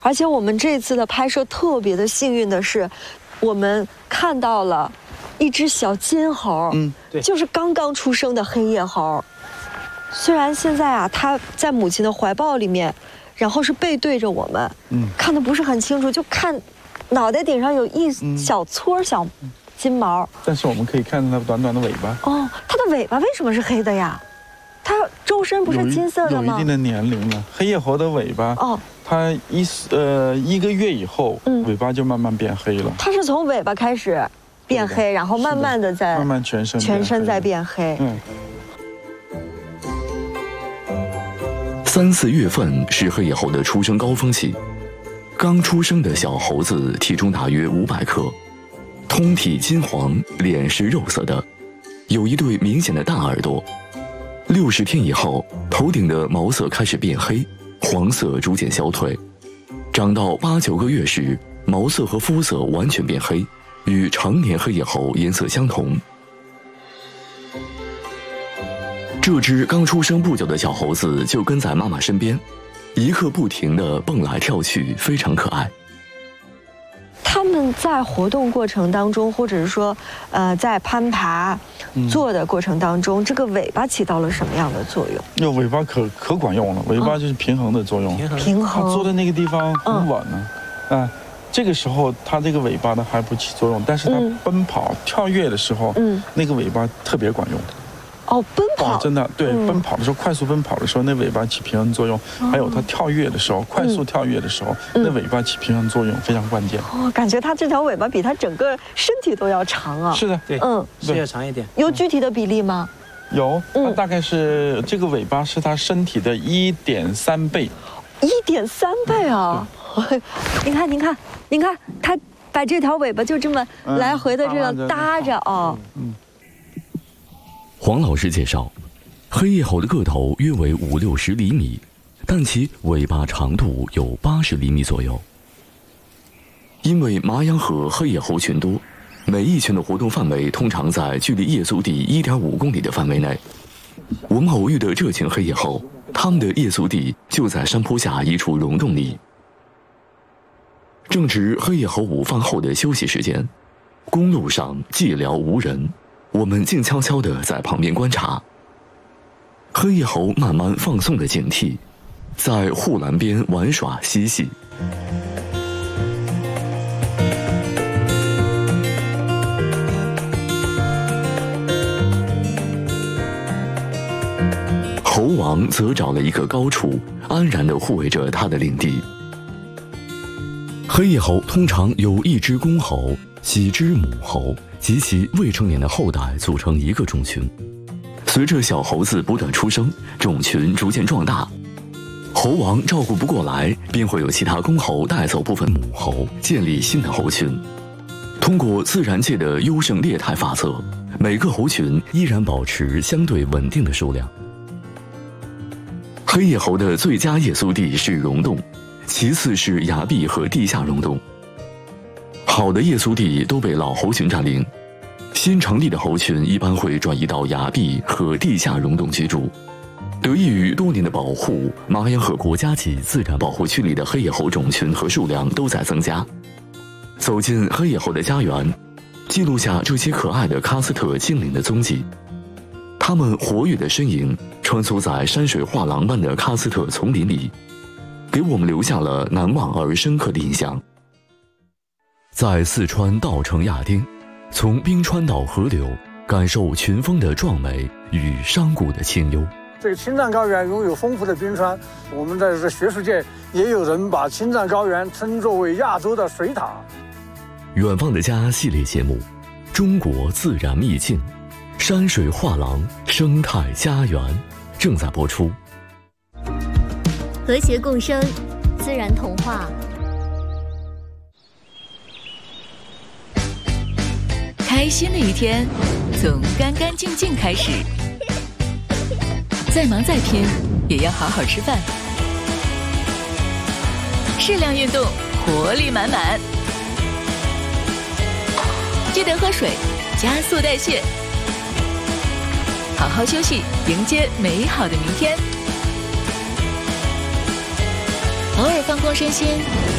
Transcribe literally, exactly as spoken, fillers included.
而且我们这次的拍摄特别的幸运的是，我们看到了一只小金猴， 嗯，对， 就是刚刚出生的黑叶猴。虽然现在啊，它在母亲的怀抱里面，然后是背对着我们，嗯，看得不是很清楚，就看脑袋顶上有一小撮小金毛。 但是我们可以看到它短短的尾巴。 哦，它的尾巴为什么是黑的呀？它周身不是金色的吗？ 有一定的年龄了。黑叶猴的尾巴，哦，它一呃一个月以后，嗯，尾巴就慢慢变黑了。 它是从尾巴开始变黑，然后慢慢的在慢慢全身全身在变黑。嗯。 三四月份是黑叶猴的出生高峰期，刚出生的小猴子体重大约五百克，通体金黄，脸是肉色的，有一对明显的大耳朵。六十天以后，头顶的毛色开始变黑，黄色逐渐消退。长到八九个月时，毛色和肤色完全变黑，与成年黑叶猴颜色相同。这只刚出生不久的小猴子就跟在妈妈身边，一刻不停地蹦来跳去，非常可爱。 他们在活动过程当中，或者是说，呃，在攀爬、做的过程当中，嗯、这个尾巴起到了什么样的作用？ 那尾巴可可管用了，尾巴就是平衡的作用。 平衡，平衡。 它坐在那个地方很稳呢，嗯、啊，这个时候它这个尾巴呢还不起作用，但是它奔跑、嗯、跳跃的时候，嗯，那个尾巴特别管用。 哦，奔跑、 哦、真的对、嗯，奔跑的时候，快速奔跑的时候，那尾巴起平衡作用；哦、还有它跳跃的时候，快速跳跃的时候，嗯、那尾巴起平衡作用非常关键。 哦，感觉它这条尾巴比它整个身体都要长啊。 是的， 对，嗯，是要长一点。 有具体的比例吗？ 有，它大概是、嗯、这个尾巴是它身体的一点三倍。 一点三倍啊！您看，您看，您看，它把这条尾巴就这么来回的这个搭着啊。嗯。 黄老师介绍，黑叶猴的个头约为五六十厘米，但其尾巴长度有八十厘米左右。因为麻阳河黑叶猴群多，每一群的活动范围通常在距离夜宿地一点五公里的范围内。我们偶遇的这群黑叶猴，它们的夜宿地就在山坡下一处溶洞里。正值黑叶猴午饭后的休息时间，公路上寂寥无人。我们静悄悄地在旁边观察，黑叶猴慢慢放松了警惕，在护栏边玩耍嬉戏。猴王则找了一个高处，安然地护卫着他的领地。黑叶猴通常由一只公猴、几只母猴及其未成年的后代组成一个种群。随着小猴子不断出生，种群逐渐壮大。猴王照顾不过来，便会有其他公猴带走部分母猴，建立新的猴群。通过自然界的优胜劣汰法则，每个猴群依然保持相对稳定的数量。黑叶猴的最佳夜宿地是溶洞，其次是崖壁和地下溶洞。好的夜宿地都被老猴群占领，新成立的猴群一般会转移到崖壁和地下溶洞居住。得益于多年的保护，麻阳河国家级自然保护区里的黑叶猴种群和数量都在增加。走进黑叶猴的家园，记录下这些可爱的喀斯特精灵的踪迹。它们活跃的身影穿梭在山水画廊般的喀斯特丛林里，给我们留下了难忘而深刻的印象。在四川稻城亚丁，从冰川到河流，感受群峰的壮美与山谷的清幽。 这个青藏高原拥有丰富的冰川，我们在这学术界也有人把青藏高原称作为亚洲的水塔。 远方的家系列节目，中国自然秘境，山水画廊，生态家园，正在播出。 和谐共生，自然童话。 开心的一天，从干干净净开始。再忙再拼，也要好好吃饭。适量运动，活力满满。记得喝水，加速代谢。好好休息，迎接美好的明天。偶尔放空身心，